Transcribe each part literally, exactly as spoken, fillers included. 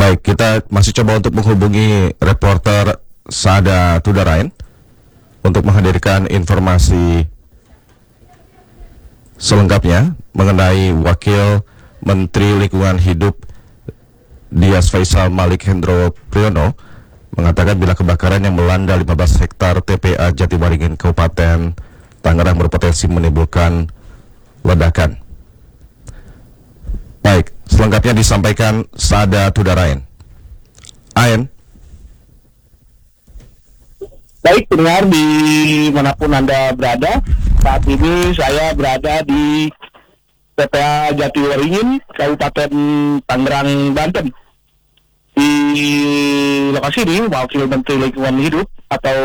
Baik, kita masih coba untuk menghubungi reporter Sada Tudarain untuk menghadirkan informasi selengkapnya mengenai Wakil Menteri Lingkungan Hidup Dias Faisal Malik Hendro Priyono mengatakan bila kebakaran yang melanda lima belas hektar T P A Jatiwaringin Kabupaten Tangerang berpotensi menimbulkan ledakan. Baik, selengkapnya disampaikan Sada Tudarain. Ain. Baik, pendengar dimanapun Anda berada, saat ini saya berada di T P A Jatiwaringin, Kabupaten Tangerang, Banten. Di lokasi ini, Wakil Menteri Lingkungan Hidup atau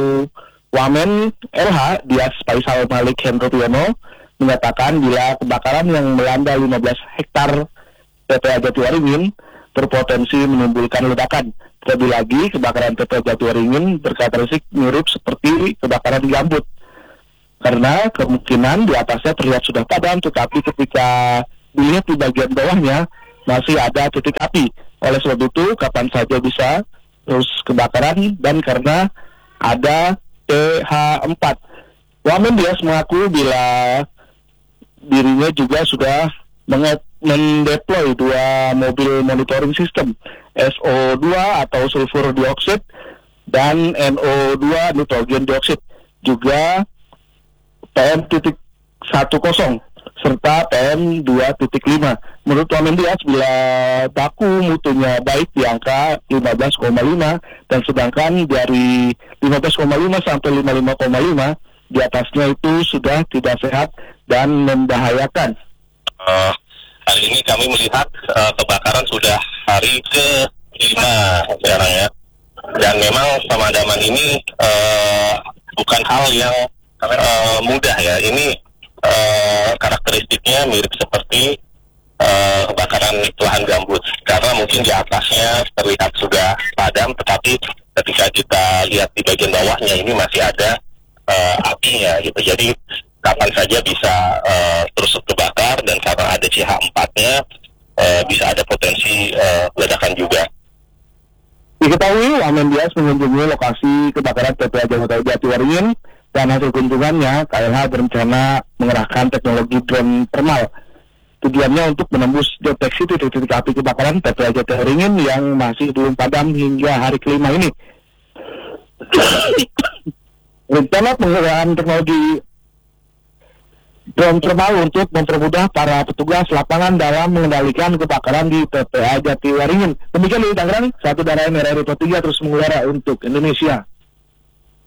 Wamen L H Dias Faisal Malik Hendro Priyono menyatakan bila kebakaran yang melanda lima belas hektar T P A Jatiwaringin berpotensi menimbulkan ledakan. Terlebih lagi, kebakaran T P A Jatiwaringin berkarakteristik mirip seperti kebakaran gambut. Karena kemungkinan di atasnya terlihat sudah padam, tetapi ketika dilihat di bagian bawahnya masih ada titik api. Oleh sebab itu, kapan saja bisa terus kebakaran, dan karena ada T H empat. Wamen Dias mengaku bila dirinya juga sudah mendeploy dua mobil monitoring system S O dua atau sulfur dioxide dan N O dua nitrogen dioxide, juga P M sepuluh serta P M dua titik lima. Menurut Wamen Dias, bila baku mutunya baik di angka lima belas koma lima dan sedangkan dari lima belas koma lima sampai lima puluh lima koma lima di atasnya itu sudah tidak sehat dan membahayakan. Uh, hari ini kami melihat uh, kebakaran sudah hari ke lima sekarang ya, dan memang pemadaman ini uh, bukan hal yang uh, mudah ya. Ini uh, karakteristiknya mirip seperti uh, kebakaran lahan gambut, karena mungkin di atasnya terlihat sudah padam, tetapi ketika kita lihat di bagian bawahnya ini masih ada uh, apinya gitu. Jadi kapan saja bisa uh, terus terbakar, dan karena ada C H empat-nya uh, bisa ada potensi uh, ledakan juga. Diketahui Wamen Dias mengunjungi lokasi kebakaran T P A Jatiwaringin, dan hasil kunjungannya K L H berencana mengerahkan teknologi drone thermal. Tujuannya untuk menembus deteksi titik-titik api kebakaran T P A Jatiwaringin yang masih belum padam hingga hari kelima ini. Rencana penggunaan teknologi drone thermal untuk mempermudah para petugas lapangan dalam mengendalikan kebakaran di T P A Jatiwaringin. Demikian dari Tangerang, satu Tudarain R R I tiga terus mengudara untuk Indonesia.